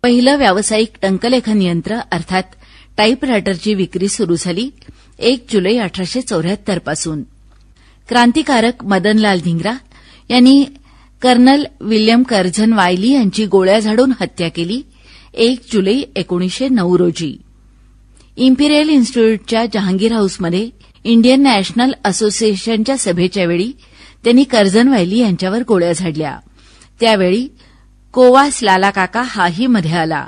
पहिलं व्यावसायिक टंकलेखन यंत्र अर्थात टाईपरायटरची विक्री सुरू झाली 1 जुलै 1874 पासून. क्रांतिकारक मदनलाल धिंगरा यांनी कर्नल विल्यम कर्झन वायली यांची गोळ्या झाडून हत्या केली 1 जुलै 1909 रोजी. इम्पिरियल इन्स्टिट्यूटच्या जहांगीर हाऊसमध्ये इंडियन नॅशनल असोसिएशनच्या सभेच्या वेळी त्यांनी कर्झन वायली यांच्यावर गोळ्या झाडल्या. त्यावेळी कोवास लाला काका हाही मध्ये आला.